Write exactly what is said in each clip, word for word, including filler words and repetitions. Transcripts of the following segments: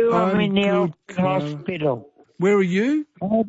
you? I'm, I'm in the good, Alfred Cara. Hospital. Where are you?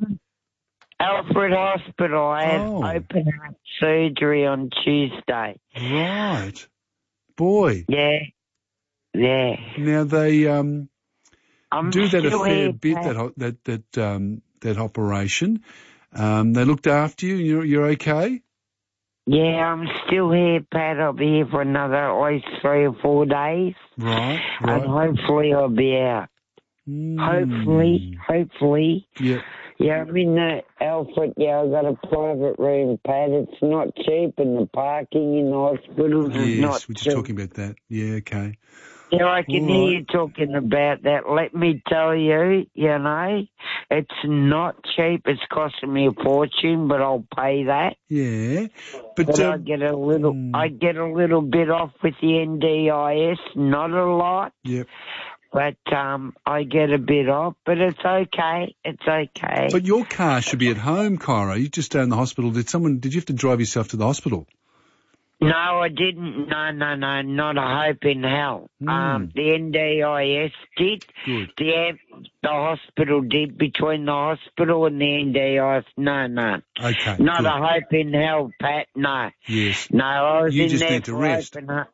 Alfred Hospital. I had Oh. open heart surgery on Tuesday. Right. Boy. Yeah. Yeah. Now they um I'm do that a still fair here, bit, Pat. that ho- that that um that operation. Um, they looked after you. You're you're okay. Yeah, I'm still here, Pat. I'll be here for another at least three or four days. Right. And Right. hopefully I'll be out. Mm. Hopefully, hopefully. Yep. Yeah, I'm in the Alfred. Yeah, I've got a private room, Pat. It's not cheap, and the parking in the hospitals is Yes, not we're just cheap. talking about that. Yeah. Okay. Yeah, I can All hear right. you talking about that. Let me tell you, you know, it's not cheap. It's costing me a fortune, but I'll pay that. Yeah. But, But I um, get a little, mm, I get a little bit off with the N D I S, not a lot, yep. but um, I get a bit off. But it's okay. It's okay. But your car should be at home, Kyra. You just stay in the hospital. Did someone? Did you have to drive yourself to the hospital? No, I didn't. No, no, no, not a hope in hell. Mm. Um, the N D I S did. Good. The the hospital did. Between the hospital and the N D I S, no, no. Okay. Not good. a hope in hell, Pat. No. Yes. No, I was You in just there need to for rest. open heart.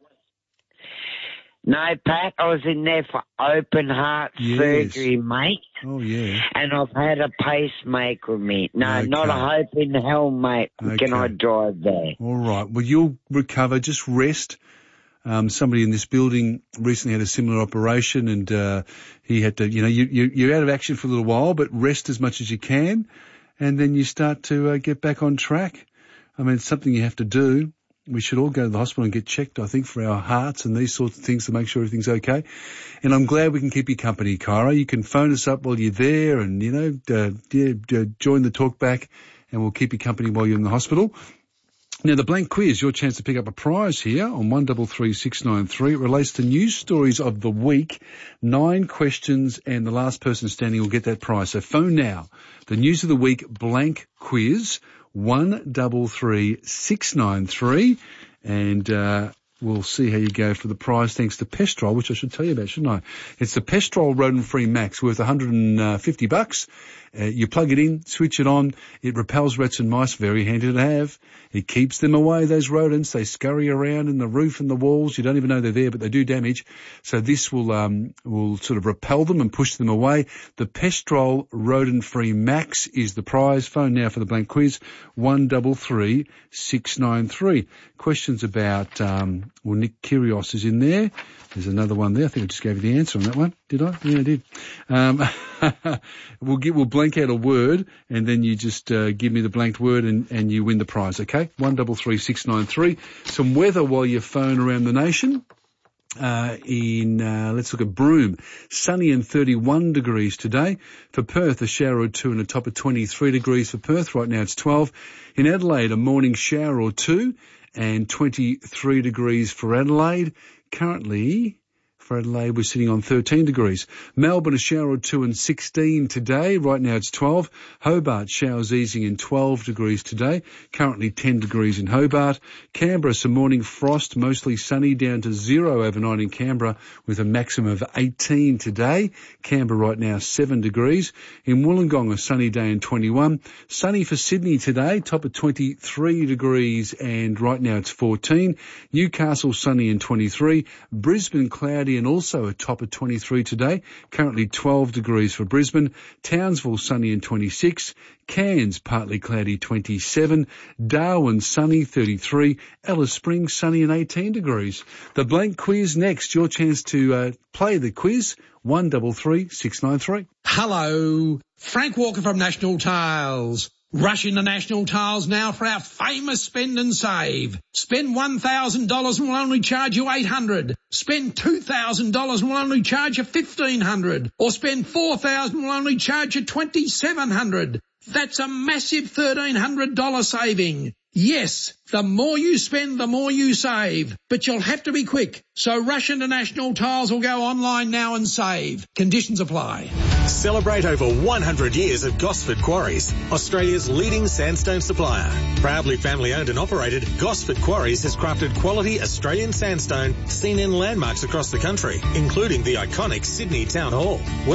No, Pat, I was in there for open heart Yes. surgery, mate. Oh yeah. And I've had a pacemaker with me. No, Okay. not a hope in hell, mate. Can I Okay. drive there? All right. Well, you'll recover. Just rest. Um, somebody in this building recently had a similar operation, and uh, he had to. You know, you, you you're out of action for a little while, but rest as much as you can, and then you start to uh, get back on track. I mean, it's something you have to do. We should all go to the hospital and get checked, I think, for our hearts and these sorts of things to make sure everything's okay. And I'm glad we can keep you company, Kyra. You can phone us up while you're there and, you know, uh, yeah, uh, join the talk back, and we'll keep you company while you're in the hospital. Now, the blank quiz, your chance to pick up a prize here on one three three six nine three. It relates to news stories of the week. Nine questions, and the last person standing will get that prize. So phone now. The news of the week blank quiz, one three three six nine three. And uh we'll see how you go for the prize, thanks to Pestrol, which I should tell you about, shouldn't I? It's the Pestrol Rodent-Free Max, worth one hundred fifty bucks. Uh, you plug it in, switch it on. It repels rats and mice, very handy to have. It keeps them away, those rodents. They scurry around in the roof and the walls. You don't even know they're there, but they do damage. So this will um will sort of repel them and push them away. The Pestrol Rodent-Free Max is the prize. Phone now for the blank quiz, one three three six nine three. Questions about, um well, Nick Kyrgios is in there. There's another one there. I think I just gave you the answer on that one. Did I? Yeah, I did. Um, we'll get, we'll blank out a word, and then you just uh, give me the blanked word, and, and you win the prize, okay? one three three six nine three. Some weather while you phone around the nation. Uh, in, uh, let's look at Broome. Sunny and thirty-one degrees today. For Perth, a shower or two and a top of twenty-three degrees for Perth. Right now it's twelve. In Adelaide, a morning shower or two and twenty-three degrees for Adelaide. Currently, for Adelaide, we're sitting on thirteen degrees. Melbourne, a shower or two and sixteen today. Right now it's twelve. Hobart, showers easing and twelve degrees today. Currently ten degrees in Hobart. Canberra, some morning frost, mostly sunny, down to zero overnight in Canberra with a maximum of eighteen today. Canberra right now seven degrees. In Wollongong, a sunny day and twenty-one. Sunny for Sydney today, top of twenty-three degrees, and right now it's fourteen. Newcastle, sunny and twenty-three. Brisbane, cloudy and also a top of twenty-three today. Currently twelve degrees for Brisbane. Townsville, sunny and twenty-six. Cairns, partly cloudy, twenty-seven. Darwin, sunny, thirty-three. Alice Springs, sunny and eighteen degrees. The blank quiz next. Your chance to uh, play the quiz. one three three six nine three. Hello, Frank Walker from National Tiles. Rush into National Tiles now for our famous spend and save. Spend one thousand dollars and we'll only charge you eight hundred dollars. Spend two thousand dollars and we'll only charge you fifteen hundred dollars. Or spend four thousand dollars and we'll only charge you twenty-seven hundred dollars. That's a massive thirteen hundred dollars saving. Yes, the more you spend, the more you save. But you'll have to be quick. So rush into National Tiles or go online now and save. Conditions apply. Celebrate over one hundred years of Gosford Quarries, Australia's leading sandstone supplier. Proudly family owned and operated, Gosford Quarries has crafted quality Australian sandstone seen in landmarks across the country, including the iconic Sydney Town Hall.